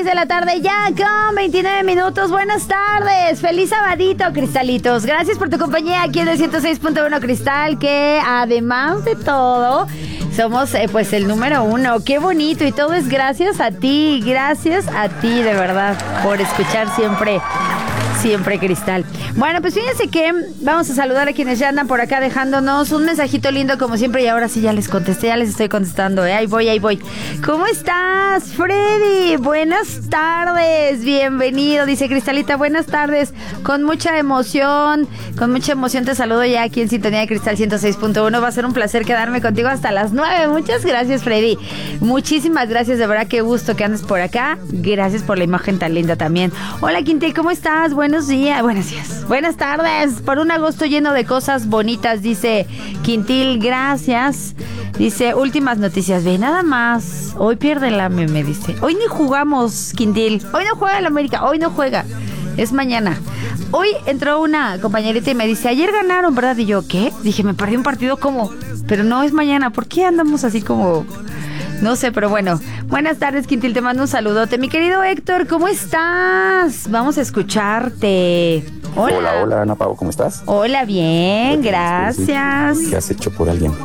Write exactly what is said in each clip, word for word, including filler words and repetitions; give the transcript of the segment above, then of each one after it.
seis de la tarde ya con veintinueve minutos. Buenas tardes, feliz sabadito, cristalitos. Gracias por tu compañía aquí en el ciento seis punto uno Cristal, que además de todo somos eh, pues el número uno. Qué bonito, y todo es gracias a ti. Gracias a ti, de verdad, por escuchar siempre Siempre Cristal. Bueno, pues fíjense que vamos a saludar a quienes ya andan por acá dejándonos un mensajito lindo como siempre, y ahora sí ya les contesté, ya les estoy contestando, ¿eh? Ahí voy, ahí voy. ¿Cómo estás, Freddy? Buenas tardes, bienvenido. Dice Cristalita, buenas tardes. Con mucha emoción, con mucha emoción te saludo ya aquí en Sintonía de Cristal ciento seis punto uno. Va a ser un placer quedarme contigo hasta las nueve. Muchas gracias, Freddy. Muchísimas gracias, de verdad, qué gusto que andes por acá. Gracias por la imagen tan linda también. Hola, Quintel, ¿cómo estás? Buenos días, buenos días, buenas tardes, por un agosto lleno de cosas bonitas, dice Quintil, gracias. Dice, últimas noticias, ve, nada más, hoy pierde la meme, dice, hoy ni jugamos, Quintil, hoy no juega el América, hoy no juega, es mañana. Hoy entró una compañerita y me dice, ayer ganaron, ¿verdad? Y yo, ¿qué? Dije, me perdí un partido, ¿cómo? Pero no, es mañana, ¿por qué andamos así como...? No sé, pero bueno. Buenas tardes, Quintil, te mando un saludote. Mi querido Héctor, ¿cómo estás? Vamos a escucharte. Hola. Hola, hola, Ana Pau, ¿cómo estás? Hola, bien, gracias. ¿Qué has hecho por alguien?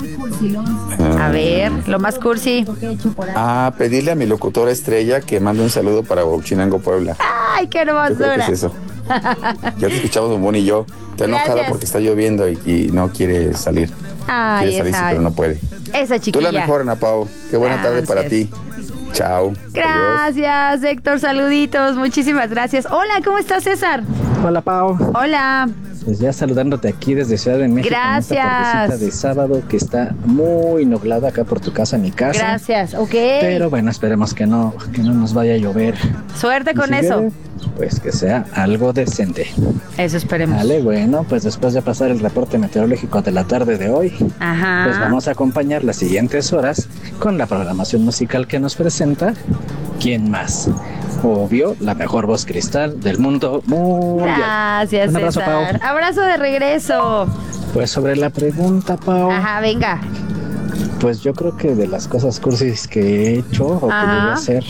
A ver, lo más cursi. Ah, pedirle a mi locutora estrella que mande un saludo para Huachinango, Puebla. Ay, qué Yo creo hermosura. que es eso. Ya te escuchamos, Bombón y yo. Está enojada Gracias. porque está lloviendo y, y no quiere salir. Ay, quiere salirse, esa, pero no puede. esa chiquilla. Tú la mejor, Ana Pau. Qué buena Gracias. tarde para ti. Chao. Gracias, Héctor, saluditos, muchísimas gracias. Hola, ¿cómo estás, César? Hola, Pau. Hola. Pues ya saludándote aquí desde Ciudad de México. Gracias. En esta tardecita de sábado que está muy nublada acá por tu casa, mi casa. Gracias, ok. Pero bueno, esperemos que no, que no nos vaya a llover. Suerte Y con si eso. llueve, pues que sea algo decente. Eso esperemos. Vale, bueno, pues después de pasar el reporte meteorológico de la tarde de hoy, Ajá. pues vamos a acompañar las siguientes horas con la programación musical que nos presenta ¿quién más? Obvio, la mejor voz cristal del mundo mundial. Gracias, Un abrazo, César. Pau. Abrazo de regreso. Pues sobre la pregunta, Pau, Ajá, venga. pues yo creo que de las cosas cursis que he hecho o que Ajá. voy a hacer,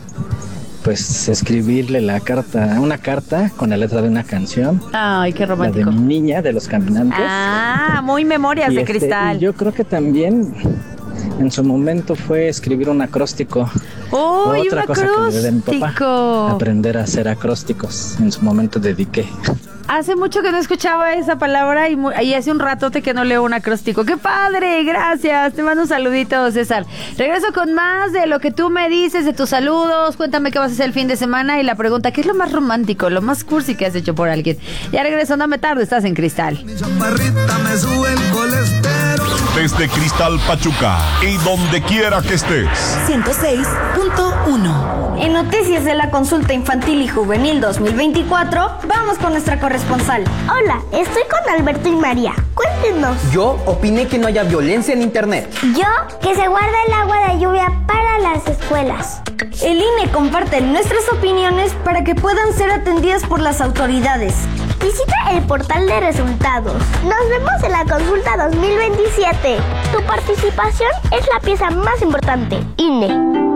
pues escribirle la carta, una carta con la letra de una canción, Ay, qué la de romántico. mi niña de los caminantes. Ah, muy memorias Y de este, cristal. y yo creo que también en su momento fue escribir un acróstico. Uy, un Otra cosa que me dio de mi papá, acróstico. aprender a hacer acrósticos. En su momento dediqué. Hace mucho que no escuchaba esa palabra y, mu- y hace un ratote que no leo un acróstico. ¡Qué padre! Gracias. Te mando un saludito, César. Regreso con más de lo que tú me dices, de tus saludos. Cuéntame qué vas a hacer el fin de semana y la pregunta, ¿qué es lo más romántico, lo más cursi que has hecho por alguien? Ya regreso, no me tarde, estás en Cristal. Mi chaparrita me sube el colesterol. Desde Cristal Pachuca y donde quiera que estés. ciento seis punto uno. En noticias de la consulta infantil y juvenil dos mil veinticuatro, vamos con nuestra corresponsal. Hola, estoy con Alberto y María. Cuéntenos. Yo opiné que no haya violencia en internet. Yo, que se guarda el agua de lluvia para las escuelas. El I N E comparte nuestras opiniones para que puedan ser atendidas por las autoridades. Visita el portal de resultados. Nos vemos en la consulta dos mil veintisiete. Tu participación es la pieza más importante. I N E.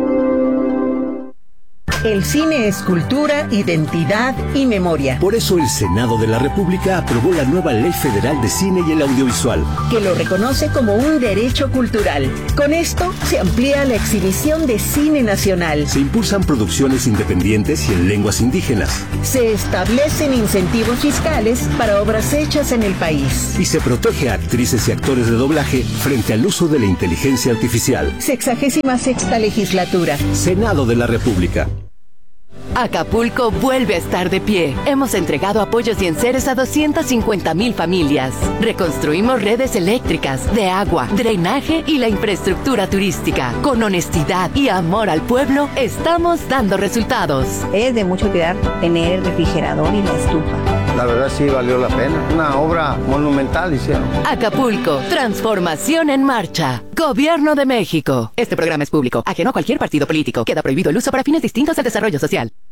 El cine es cultura, identidad y memoria. Por eso el Senado de la República aprobó la nueva Ley Federal de Cine y el Audiovisual, Que lo reconoce como un derecho cultural. Con esto se amplía la exhibición de cine nacional. se impulsan producciones independientes y en lenguas indígenas, Se establecen incentivos fiscales para obras hechas en el país. y se protege a actrices y actores de doblaje frente al uso de la inteligencia artificial. Sexagésima sexta legislatura. Senado de la República. Acapulco vuelve a estar de pie. Hemos entregado apoyos y enseres a doscientas cincuenta mil familias. Reconstruimos redes eléctricas, de agua, drenaje y la infraestructura turística. Con honestidad y amor al pueblo, estamos dando resultados. Es de mucho cuidar tener el refrigerador y la estufa. La verdad sí valió la pena. Una obra monumental hicieron. Acapulco, transformación en marcha. Gobierno de México. Este programa es público, ajeno a cualquier partido político. Queda prohibido el uso para fines distintos al desarrollo social.